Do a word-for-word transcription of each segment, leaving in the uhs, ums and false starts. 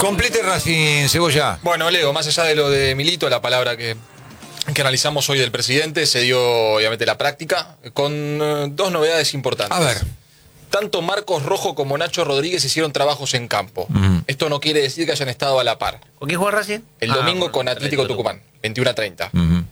Complete Racing, Cebolla. Bueno, Leo, más allá de lo de Milito, la palabra que, que analizamos hoy del presidente, se dio obviamente la práctica con eh, dos novedades importantes. A ver. Tanto Marcos Rojo como Nacho Rodríguez hicieron trabajos en campo. Uh-huh. Esto no quiere decir que hayan estado a la par. ¿Con quién juega Racing? El ah, domingo bueno, con Atlético Tucumán, veintiuno a treinta. Uh-huh.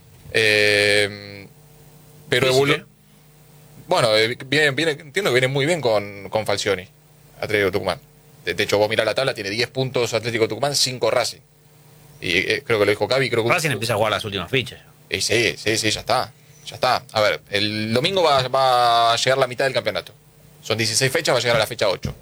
eh, pero evolu- Bueno, eh, viene, viene, entiendo que viene muy bien con, con Falcioni, Atlético Tucumán. De, de hecho, vos mirás la tabla, tiene diez puntos Atlético Tucumán, cinco Racing. Y eh, creo que lo dijo Cavi. Creo que Racing empieza a jugar las últimas fichas. Eh, sí, sí, sí, ya está. Ya está. A ver, el domingo va, va a llegar la mitad del campeonato. Son dieciséis fechas, va a llegar a la fecha ocho.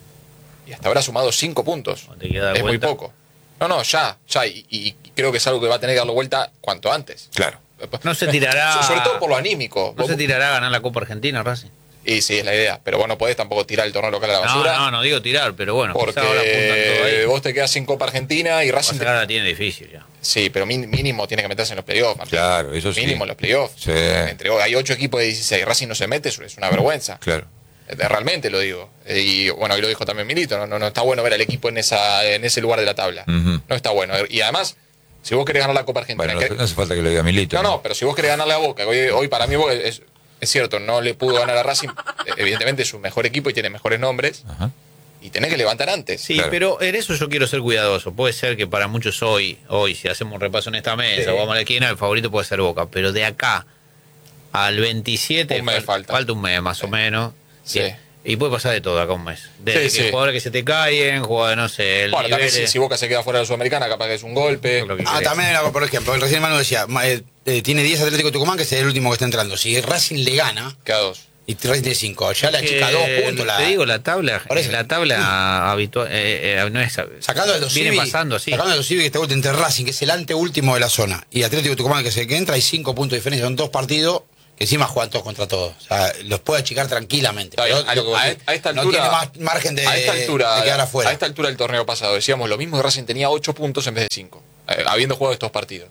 Y hasta ahora ha sumado cinco puntos. ¿Te queda es vuelta? muy poco. No, no, ya, ya. Y, y creo que es algo que va a tener que darle vuelta cuanto antes. Claro. No se tirará. Sobre todo por lo anímico. No se tirará a ganar la Copa Argentina, Racing. Y sí, es la idea. Pero vos no podés tampoco tirar el torneo local a la basura. No, no, no digo tirar, pero bueno. Porque ahora apuntan todo ahí. vos te quedás sin Copa Argentina y Racing. Te... la tiene difícil ya. Sí, pero mínimo tiene que meterse en los playoffs, Martín. Claro, eso sí. Mínimo en los playoffs. Sí. Entre, hay ocho equipos de dieciséis. Racing no se mete, es una vergüenza. Claro. Realmente lo digo. Y bueno, y lo dijo también Milito. No, no, no está bueno ver al equipo en esa en ese lugar de la tabla. Uh-huh. No está bueno. Y además, si vos querés ganar la Copa Argentina. Bueno, no, que... no hace falta que lo diga Milito. No, no, no, pero si vos querés ganarle a Boca, hoy, hoy para mí Boca es, es cierto, no le pudo ganar a Racing. Evidentemente es un mejor equipo y tiene mejores nombres. Uh-huh. Y tenés que levantar antes. Sí, claro. Pero en eso yo quiero ser cuidadoso. Puede ser que para muchos hoy, hoy si hacemos un repaso en esta mesa, sí. o vamos a la esquina, el favorito puede ser Boca. Pero de acá al veintisiete, un mes falta. falta un mes más sí. o menos. Sí. Y, y puede pasar de todo acá un mes. Desde sí, que sí. jugadores que se te caen, jugadores, no sé. El bueno, nivel también si, si Boca se queda fuera de la Sudamericana, capaz que es un golpe. Ah, también, por ejemplo, el recién Manu decía, eh, eh, tiene diez Atlético Tucumán, que es el último que está entrando. Si Racing le gana, queda dos. Y Racing tiene cinco. Ya la que, chica dos puntos. La... Te digo, la tabla, la tabla habitual, eh, eh, no es. Sacando el viene pasando así. Sacando el Civi que está último entre Racing, que es el anteúltimo de la zona, y Atlético Tucumán, que es el que entra, hay cinco puntos de diferencia. Son dos partidos que encima juegan todos contra todos. O sea, los puede achicar tranquilamente. Pero, a, lo, a, a esta altura, no tiene más margen de, a esta altura, de quedar afuera. A esta altura del torneo pasado decíamos lo mismo, que Racing tenía ocho puntos en vez de cinco, eh, habiendo jugado estos partidos.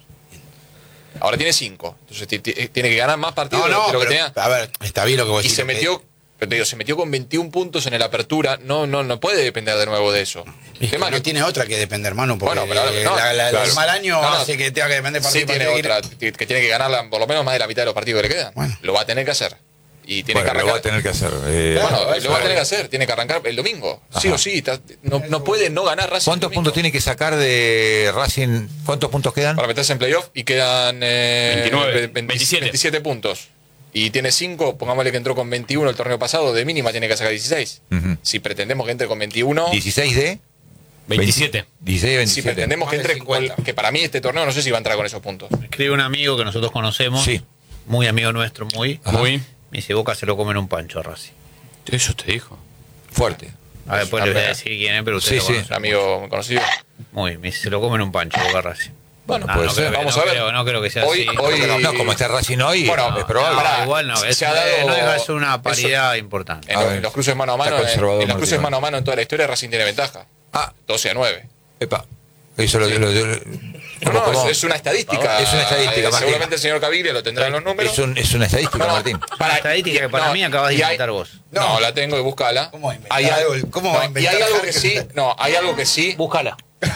Ahora tiene cinco. Entonces tiene que ganar más partidos no, no, de lo pero, que tenía. A ver, está bien lo que vos decís. Y se metió, pero te digo, se metió con veintiún puntos en el apertura. No, no, no puede depender de nuevo de eso. El tema que no que... tiene otra que depender, Manu, porque bueno, pero, no, la, la, claro. el mal año no, no. hace que tenga que depender partido. Sí, tiene otra, que... que tiene que ganar por lo menos más de la mitad de los partidos que le quedan. Bueno. Lo va a tener que hacer. Y tiene bueno, que arrancar. Lo va a tener que hacer. Eh, bueno, bueno, lo va a tener que hacer. Tiene que arrancar el domingo. Ajá. Sí o sí. No, no puede no ganar Racing. ¿Cuántos puntos tiene que sacar de Racing? ¿Cuántos puntos quedan? Para meterse en playoff y quedan eh, veintinueve, veinte, veintisiete. veintisiete puntos. Y tiene cinco, pongámosle que entró con veintiuno el torneo pasado, de mínima tiene que sacar dieciséis. Uh-huh. Si pretendemos que entre con veintiuno... ¿dieciséis de? veintisiete. dieciséis, veintisiete. Si pretendemos que entre con... Que para mí este torneo no sé si va a entrar con esos puntos. Escribe un amigo que nosotros conocemos. Sí. Muy amigo nuestro, muy. Ajá. Muy. Me dice, Boca se lo comen un pancho a Racing. Eso te dijo. Fuerte. A ver, después les voy a decir quién es, pero usted sí, lo sí. conoce. Un amigo muy conocido. Muy, me dice, se lo comen un pancho Boca Racing. Bueno, no, puede no ser. Creo, Vamos no a ver. Creo, no creo que sea hoy, así. Hoy, no, no, como está Racing hoy, bueno, es probable. No, igual no, es, se ha dado, no deja de ser una paridad eso, importante. En, a los, ver, en los cruces mano a mano, en, en los cruces mano a mano en toda la historia, Racing tiene ventaja. Ah. doce a nueve. Epa. Eso lo, sí. lo, lo, lo no, no, es, es una estadística. Es una estadística, eh, Martín. Seguramente el señor Caviglia lo tendrá en los números. Es, un, es una estadística, no, no, Martín. Para, una estadística que para no, mí acabas de inventar hay, vos. No, no, la tengo y búscala. ¿Cómo hay algo, ¿Cómo no, y hay algo que sí, no, hay algo que sí. Búscala.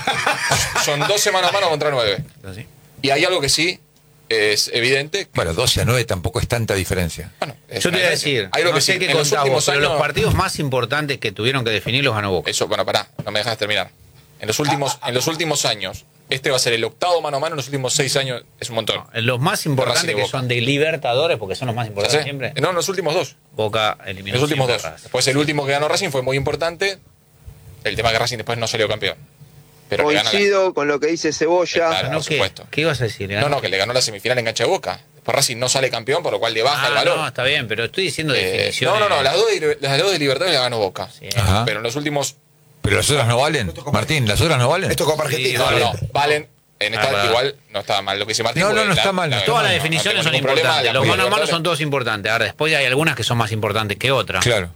Son doce mano a mano contra nueve. ¿Sí? Y hay algo que sí es evidente. Bueno, doce a nueve tampoco es tanta diferencia. Bueno, yo te voy a decir, hay algo no que sé sí, qué en los contás últimos vos, pero años, los partidos más importantes que tuvieron que definir los ganó Boca. Eso, bueno, pará, no me dejas terminar. En los últimos, en los últimos años, este va a ser el octavo mano a mano en los últimos seis años, es un montón. No, los más importantes que son de Libertadores, porque son los más importantes siempre. No, en los últimos dos. Boca eliminó. En los últimos dos. Racing. Después el último que ganó Racing fue muy importante. El tema que Racing después no salió campeón. Pero coincido con lo que dice Cebolla. Claro, no, por ¿qué? supuesto. ¿Qué ibas a decir? No, no, que le ganó la semifinal en cancha de Boca. Después Racing no sale campeón, por lo cual le baja ah, el valor. No, está bien, pero estoy diciendo eh, definiciones. No, no, no, las dos de, las dos de Libertadores la ganó Boca. Sí. Pero en los últimos... Pero las otras no valen, Martín, las otras no valen. Esto es Copa Argentina. Sí, no, no, no, valen. En esta ah, igual no está mal lo que dice Martín. No, no, no la, está mal. La, Todas no, las definiciones no, son importantes. Los mano a mano son todos importantes. Ahora, después hay algunas que son más importantes que otras. Claro.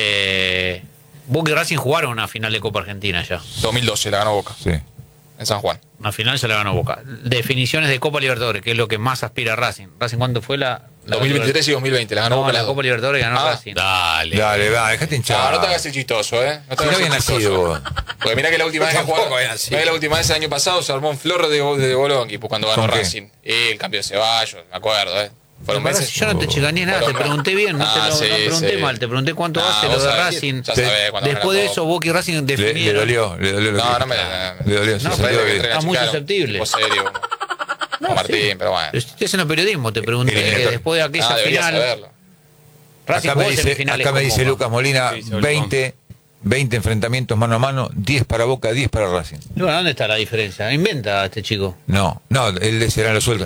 Eh, Boca y Racing jugaron una final de Copa Argentina ya. dos mil doce la ganó Boca. Sí. En San Juan. Una final se la ganó Boca. Definiciones de Copa Libertadores, que es lo que más aspira Racing. Racing, ¿cuánto fue la La dos mil veintitrés y dos mil veinte, la ganó No, Boca la las Copa dos. Libertadores ganó Ah. Racing. Dale. Dale, va, dejate hinchar. No, no te hagas el chistoso, ¿eh? No te Si no hagas había el chistoso. nacido vos. Porque mirá que la última vez que tampoco jugaron, había nacido. mirá que la última vez el año pasado se armó un flor de, de Bolonqui, pues cuando ganó ¿Con qué? Racing. Y el cambio de Ceballos, me acuerdo, ¿eh? Fueron Pará, meses. si yo no te chicaneé nada, te Fueron- pregunté bien, no te Ah, lo sí, no pregunté sí. mal, te pregunté cuánto Ah, hace lo vos de sabés, Racing. ya sabés cuándo Después de ganó. eso, Boca y Racing Le, le definieron. dolió, le dolió lo No, que- no me. Le dolió, se No, sintió parece que bien. entre la Está muy chicaron, susceptible. tipo serio, como- No, como Martín, sí. pero bueno. Estoy haciendo periodismo, te pregunté Eliminatorio. que después de aquella Ah, deberías final. saberlo. Racing Acá me jugó dice, semifinales acá me con dice Boca. Lucas Molina, Sí, sobre veinte, veinte enfrentamientos mano a mano, diez para Boca, diez para Racing. Y bueno, ¿dónde está la diferencia? Inventa este chico. No, no, él será lo suelta.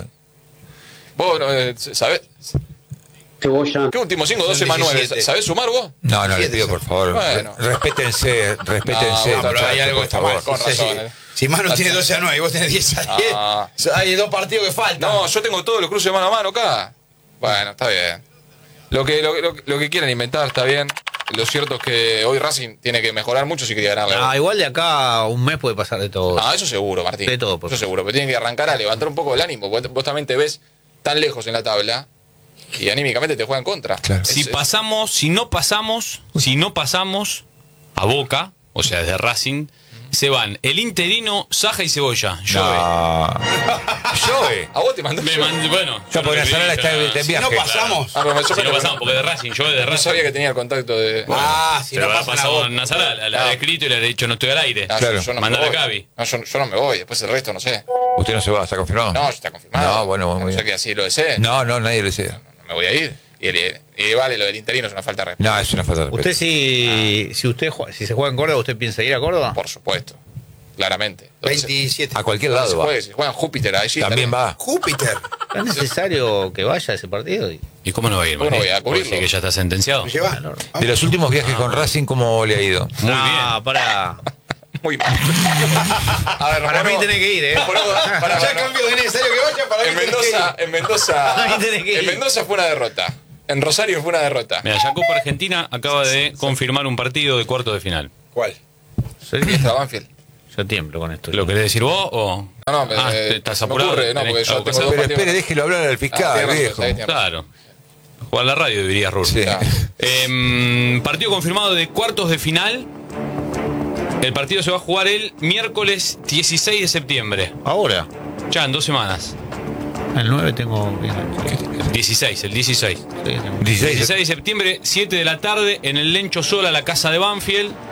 Vos, no, eh, ¿sabés? Cebolla. ¿Qué último cinco, doce Son más nueve? diecisiete. ¿Sabés sumar vos? No, no, le Siete pido son. por favor. Bueno. Respétense, respétense, No, pero hay muchachos, algo por que está favor. mal. Con Sí, razón, sí. eh. Si Manu tiene doce a nueve y vos tenés diez a diez, Ah. hay dos partidos que faltan. No, yo tengo todos los cruces de mano a mano acá. Bueno, está bien. Lo que, lo, que- lo, que- lo que quieran inventar está bien. Lo cierto es que hoy Racing tiene que mejorar mucho si quiere ganarle. Ah, igual de acá a un mes puede pasar de todo. Ah, eso seguro, Martín. De todo, por Eso seguro. Pero tienen que arrancar a levantar un poco el ánimo. Vos, vos también te ves tan lejos en la tabla y anímicamente te juega en contra. Claro. Es- Si es- pasamos, si no pasamos, si no pasamos a Boca, o sea, desde Racing, se van el interino, Saja y Cebolla. Yo, No. Joe. A vos te mandó. Me yo. mandé- bueno, Ya yo porque no Nacional quería- está en- está en Si no viaje. pasamos. Ah, pero me Si no sorprende, pasamos, porque de Racing, yo de No Racing. sabía que tenía el contacto de. Ah, si Se no lo habrá pasan a pasado a Boca. Nazará, la, la Ah. he escrito y le he dicho no estoy al aire. Ah, Claro. yo, yo no Mandale me voy. a Gaby. No, yo, yo no me voy. Después el resto no sé. Usted no se va, ¿está confirmado? No, ya está confirmado. No, bueno, no muy sé bien. que así lo desee. No, no, nadie lo desea. No me voy a ir. Y, el- y vale, lo del interino es una falta de respeto. No, es una falta de respeto. Usted si, si usted jue- si se juega en Córdoba, ¿usted piensa ir a Córdoba? Por supuesto. Claramente. Entonces, veintisiete. A cualquier donde se lado va. juegue, si juegan Júpiter, ahí sí. También va. Júpiter. ¿Es necesario que vaya a ese partido? Y- ¿Y cómo no va a ir? ¿Cómo no Martín? voy a cubrirlo? Porque que ya está sentenciado. ¿Me lleva? De los últimos viajes con Racing, ¿cómo le ha ido? Muy Ah, bien. para. Muy mal. A ver, Para mí Romano, tenés que ir, ¿eh? Romano, para, Ya para, cambio de necesario que vaya para en mí tenés que Mendoza, ir. en Mendoza, Ahí tenés que ir. en Mendoza fue una derrota. En Rosario fue una derrota. Mira, la Copa Argentina acaba de confirmar un partido de cuarto de final. ¿Cuál? Y esta Banfield. Yo tiemblo con esto. ¿Lo querés decir vos o...? No, no, me, Ah, eh, ¿estás me apurado? ocurre, no, ¿Tenés porque yo algo que tengo hacer? dos Pero partidos. espere, déjelo hablar al Ah, fiscal, tiene razón, viejo. está bien, tiene razón. Claro. Jugar la radio, diría Rur. Sí. Claro. Em, partido confirmado de cuartos de final. El partido se va a jugar el miércoles dieciséis de septiembre. Ahora. Ya en dos semanas. El nueve tengo. dieciséis, el dieciséis. Sí, tengo- dieciséis. dieciséis de septiembre, siete de la tarde, en el Lencho Sola, la casa de Banfield.